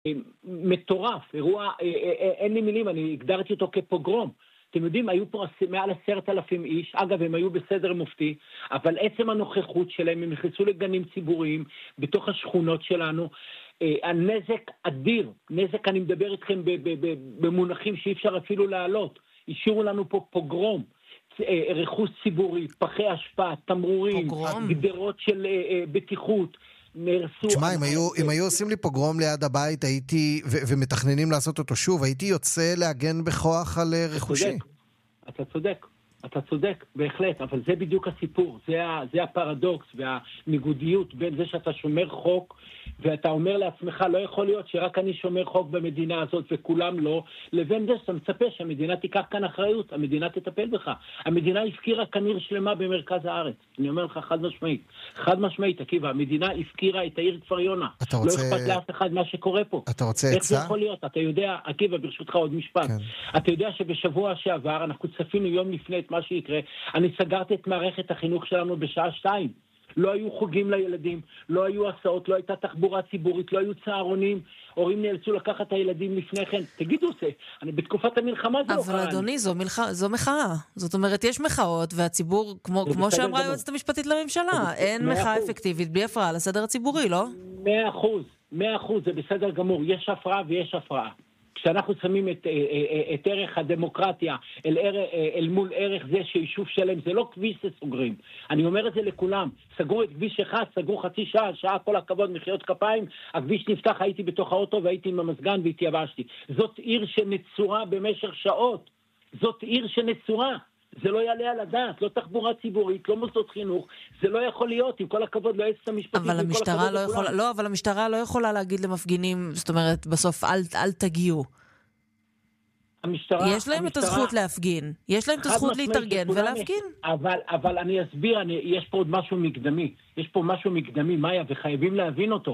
מטורף, אירוע, אין לי מילים, אני הגדרתי אותו כפוגרום. אתם יודעים, היו פה מעל 10,000 איש, אגב, הם היו בסדר מופתי, אבל עצם הנוכחות שלהם, הם נכנסו לגנים ציבוריים, בתוך השכונות שלנו, הנזק אדיר, נזק, אני מדבר איתכם במונחים שאי אפשר אפילו לעלות, השאירו לנו פה פוגרום, רכוש ציבורי, פחי השפעה, תמרורים, גדרות של בטיחות, נרסו. תשמע, אם היו עושים לי פוגרום ליד הבית, הייתי, ומתכננים לעשות אותו שוב, הייתי יוצא להגן בכוח על רכושי. אתה צודק, בהחלט, אבל זה בדיוק הסיפור, זה הפרדוקס והניגודיות בין זה שאתה שומר חוק, ואתה אומר לעצמך, לא יכול להיות שרק אני שומר חוק במדינה הזאת וכולם לא, לבין זה שאתה מצפה שהמדינה תיקח כאן אחריות, המדינה תטפל בך. המדינה הפקירה כניר שלמה במרכז הארץ. אני אומר לך חד משמעית, עקיבא, המדינה הפקירה את העיר כפר יונה. לא אכפת לאף אחד מה שקורה פה. אתה רוצה איך עצה? זה יכול להיות? אתה יודע, עקיבא, ברשותך עוד משפט. כן. אתה יודע שבשבוע שעבר, אנחנו צפינו יום לפני את מה שיקרה, אני סגרתי את מערכת החינוך שלנו בשעה 2. לא היו חוגים לילדים, לא היו הסעות, לא הייתה תחבורה ציבורית, לא היו צהרונים, הורים נאלצו לקחת את הילדים לפני כן. תגידו זה, בתקופת המלחמה זה לא קרה. אבל אדוני, זו מחאה. זאת אומרת, יש מחאות, והציבור, כמו שאמרה היועצת המשפטית לממשלה, אין מחאה אפקטיבית בלי הפרעה לסדר הציבורי, לא? 100%, זה בסדר גמור. יש הפרעה ויש הפרעה. כשאנחנו שמים את ערך הדמוקרטיה אל מול ערך זה שיישוב שלם, זה לא כביש שסוגרים. אני אומר את זה לכולם. סגרו את כביש אחד, סגרו חצי שעה, כל הכבוד, מחיאות כפיים, הכביש נפתח, הייתי בתוך האוטו והייתי עם המזגן והתייבשתי. זאת עיר שנצורה במשך שעות. זאת עיר שנצורה. זה לא יעלה על הדעת, לא תחבורה ציבורית, לא מוסדות חינוך, זה לא יכול להיות, עם כל הכבוד ליועצת המשפטית. אבל המשטרה לא יכולה, לא, אבל המשטרה לא יכולה להגיד למפגינים, זאת אומרת, בסוף אל תגיעו. יש להם את הזכות להפגין, יש להם את הזכות להתארגן ולהפגין. אבל אני אסביר, יש פה עוד משהו מקדמי, מאיה, וחייבים להבין אותו.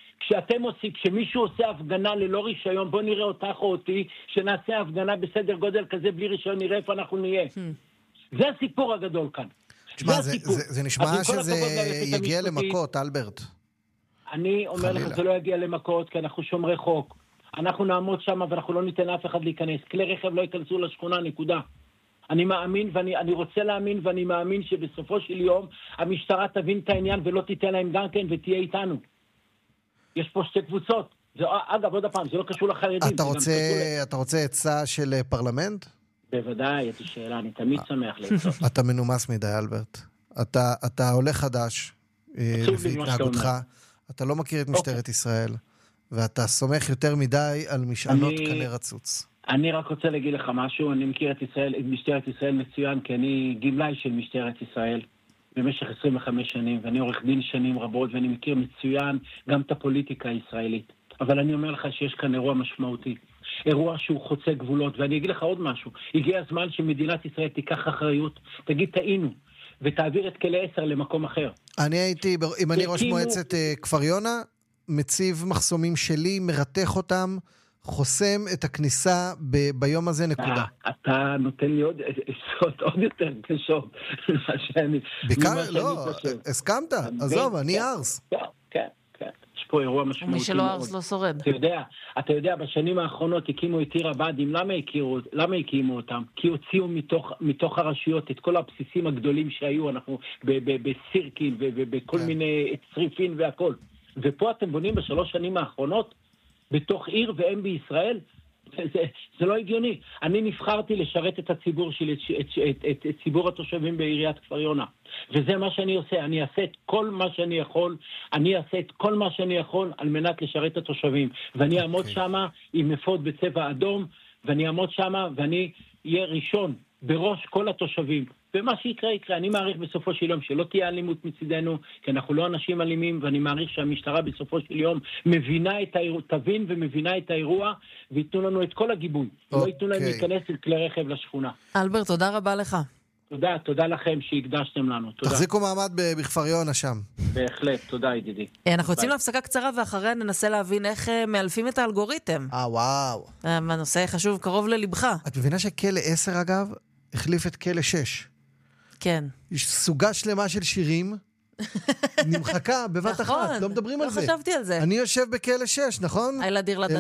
כשמישהו עושה הפגנה ללא רישיון, בוא נראה אותך או אותי, שנעשה הפגנה בסדר גודל כזה בלי רישיון, נראה איפה אנחנו נהיה. זה הסיפור הגדול כאן. זה נשמע שזה יגיע למכות, אלברט. אני אומר לך, זה לא יגיע למכות, כי אנחנו שומרי חוק. אנחנו נעמוד שם ואנחנו לא ניתן אף אחד להיכנס. כלי רכב לא ייכנסו לשכונה, נקודה. אני מאמין ואני רוצה להאמין ואני מאמין שבסופו של יום המשטרה תבין את העניין ולא תיתן להם גם כן ותהיה איתנו. יש פה שתי קבוצות. אגב, עוד הפעם, זה לא קשור לחרדים. אתה רוצה עצה של פרלמנט? בוודאי, יש לי שאלה, אני תמיד שמח לעצות. אתה מנומס מדי, אלברט. אתה עולה חדש, לפי התנהגותך. אתה לא מכיר את משטרת ישראל, ואתה סומך יותר מדי על משענות קנה רצוץ. אני רק רוצה להגיד לך משהו, אני מכיר את משטרת ישראל מצוין, כי אני גמלאי של משטרת ישראל. במשך 25 שנים, ואני עורך דין שנים רבות, ואני מכיר מצוין גם את הפוליטיקה הישראלית. אבל אני אומר לך שיש כאן אירוע משמעותי. אירוע שהוא חוצה גבולות, ואני אגיד לך עוד משהו. הגיע הזמן שמדינת ישראל תיקח אחריות, תגיד טעינו, ותעביר את כלא 10 למקום אחר. אני הייתי, אם אני ראש מועצת כפר יונה, מציב מחסומים שלי, מרתך אותם, חוסם את הכניסה ביום הזה, נקודה. אתה נותן לי עוד יותר קשות. בעיקר, לא, הסכמת, עזוב, אני ארס. כן, יש פה אירוע משמעותי. מי שלא ארס לא שורד. אתה יודע, בשנים האחרונות הקימו את עיר הבה"דים, למה הקימו אותם? כי הוציאו מתוך הרשויות את כל הבסיסים הגדולים שהיו, אנחנו בסירקין ובכל מיני צריפין והכל. ופה אתם בונים בשלוש שנים האחרונות, בתוך עיר והם בישראל, זה לא הגיוני. אני נבחרתי לשרת את הציבור שלי, את ציבור התושבים בעיריית כפר יונה. וזה מה שאני עושה. אני אעשה את כל מה שאני יכול, על מנת לשרת את התושבים. ואני אעמוד שמה עם אפוד בצבע אדום, ואני אעמוד שמה ואני אהיה ראשון בראש כל התושבים. ומה שיקרה יקרה. אני מעריך בסופו של יום שלא תהיה אלימות מצידנו, כי אנחנו לא אנשים אלימים, ואני מעריך שהמשטרה בסופו של יום תבין ומבינה את האירוע, ויתנו לנו את כל הגיבוי. לא ייתנו להם להיכנס עם כלי רכב לשכונה. אלברט, תודה רבה לך. תודה לכם שהקדשתם לנו. תחזיקו מעמד בכפר יונה שם. בהחלט, תודה ידידי. אנחנו יוצאים להפסקה קצרה, ואחריה ננסה להבין איך מאלפים את האלגוריתם. וואו. הנושא חשוב, קרוב ללבך. את מבינה שכלא 10 אגב, החליף את כלא 6. כן. יש סוגה שלמה של שירים נמחקה בבת אחת, לא מדברים על זה. לא חשבתי על זה. אני יושב בכלא 6, נכון? איילה דיר לדדה.